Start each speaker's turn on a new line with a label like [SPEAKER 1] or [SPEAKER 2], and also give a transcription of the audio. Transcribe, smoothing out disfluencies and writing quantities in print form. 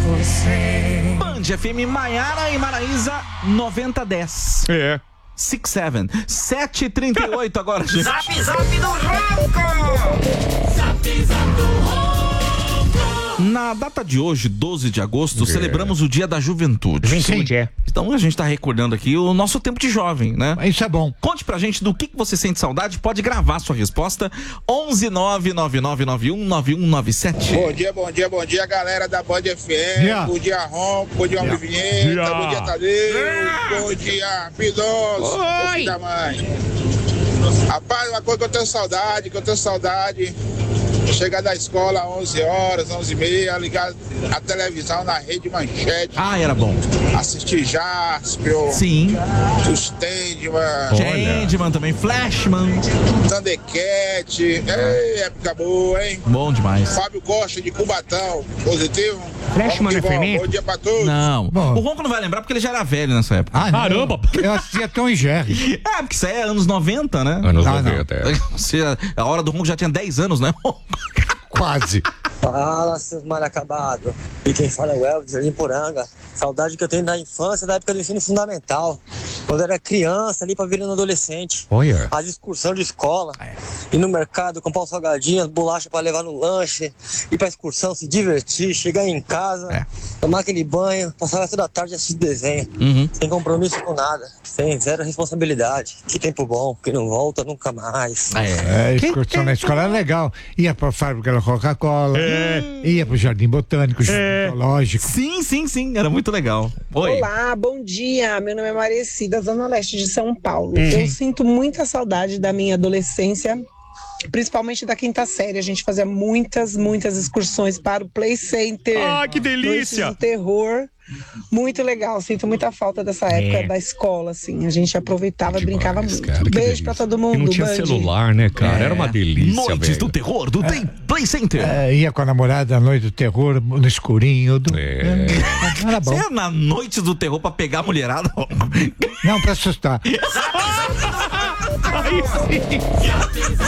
[SPEAKER 1] você.
[SPEAKER 2] Band FM, Maiara e Maraísa, 9010.
[SPEAKER 3] É.
[SPEAKER 2] 67 7h38 agora, gente.
[SPEAKER 1] Zap, zap do Ronco! Zap, zap do Ronco!
[SPEAKER 2] Na data de hoje, 12 de agosto, celebramos o Dia da Juventude.
[SPEAKER 3] Juventude, é.
[SPEAKER 2] Então a gente tá recordando aqui o nosso tempo de jovem, né?
[SPEAKER 4] Isso é bom.
[SPEAKER 2] Conte pra gente do que você sente saudade, pode gravar sua resposta, 11999919197.
[SPEAKER 5] Bom dia, galera da Band FM. Bom dia, Ronco. Bom dia, Homem Vinheta. Bom dia, Tadeu. Bom dia, Piloso. Filho da mãe. Rapaz, uma coisa que eu tenho saudade, chegar da escola às 11 horas, 11h30, ligar a televisão na Rede Manchete.
[SPEAKER 2] Ah, era bom.
[SPEAKER 5] Assistir Jaspion.
[SPEAKER 2] Sim.
[SPEAKER 5] Os Tendman.
[SPEAKER 2] Tendman também, Flashman.
[SPEAKER 5] Thundercat. Ei, época boa, hein?
[SPEAKER 2] Bom demais.
[SPEAKER 5] Fábio Costa de Cubatão, positivo.
[SPEAKER 3] Flashman é fermento?
[SPEAKER 5] Bom dia pra todos.
[SPEAKER 2] Não.
[SPEAKER 4] Bom.
[SPEAKER 2] O Ronco não vai lembrar porque ele já era velho nessa época.
[SPEAKER 4] Ah,
[SPEAKER 3] Caramba!
[SPEAKER 4] Eu assistia Tom e Jerry.
[SPEAKER 2] É, porque isso aí é anos 90, né?
[SPEAKER 3] Anos
[SPEAKER 4] Ah,
[SPEAKER 3] 90, é.
[SPEAKER 2] A hora do Ronco já tinha 10 anos, né?
[SPEAKER 4] Quase.
[SPEAKER 6] Fala, seus mal acabados. E quem fala é o Elvis, ali em Poranga. Saudade que eu tenho da infância, da época do ensino fundamental. Quando eu era criança, ali pra virando adolescente.
[SPEAKER 3] Olha.
[SPEAKER 6] As excursões de escola. Ir no mercado, comprar um salgadinho, as bolachas pra levar no lanche. Ir pra excursão, se divertir, chegar em casa, tomar aquele banho, passar toda a tarde assistindo desenho. Sem compromisso com nada. Sem zero responsabilidade. Que tempo bom, que não volta nunca mais.
[SPEAKER 4] Excursão na escola era legal. Ia pra fábrica da Coca-Cola. Ia pro Jardim Botânico, Jardim Zoológico.
[SPEAKER 2] Sim, era muito legal. Oi.
[SPEAKER 7] Olá, bom dia. Meu nome é Marecida, Zona Leste de São Paulo. Eu sinto muita saudade da minha adolescência, principalmente da quinta série. A gente fazia muitas excursões para o Play Center.
[SPEAKER 3] Ah, que delícia!
[SPEAKER 7] Noites do terror. Muito legal, sinto muita falta dessa época da escola, assim. A gente aproveitava e brincava muito.
[SPEAKER 3] Cara,
[SPEAKER 7] Beijo pra todo mundo.
[SPEAKER 3] E não tinha
[SPEAKER 7] Band.
[SPEAKER 3] celular, né, cara? Era uma delícia,
[SPEAKER 2] Noites
[SPEAKER 3] velho.
[SPEAKER 2] do terror do Play Center.
[SPEAKER 4] Ia com a namorada à noite do terror, no escurinho. Era bom.
[SPEAKER 2] Você é na Noite do Terror pra pegar a mulherada?
[SPEAKER 4] Não, pra assustar.
[SPEAKER 3] Aí sim.